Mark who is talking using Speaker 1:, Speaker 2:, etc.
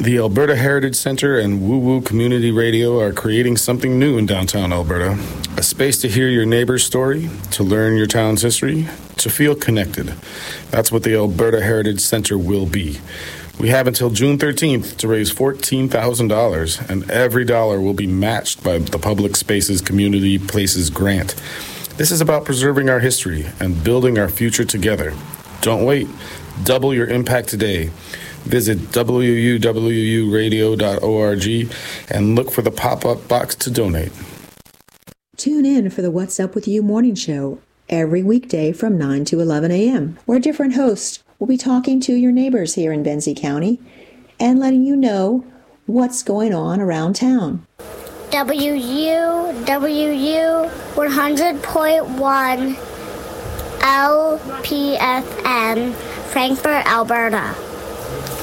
Speaker 1: The Alberta Heritage Centre and Woo Woo Community Radio are creating something new in downtown Alberta. A space to hear your neighbor's story, to learn your town's history, to feel connected. That's what the Alberta Heritage Centre will be. We have until June 13th to raise $14,000, and every dollar will be matched by the Public Spaces Community Places grant. This is about preserving our history and building our future together. Don't wait. Double your impact today. Visit wuwradio.org and look for the pop-up box to donate.
Speaker 2: Tune in for the What's Up With You morning show every weekday from 9 to 11 a.m., where different hosts will be talking to your neighbors here in Benzie County and letting you know what's going on around town.
Speaker 3: WUWU 100.1 LPFM, Frankfurt, Alberta.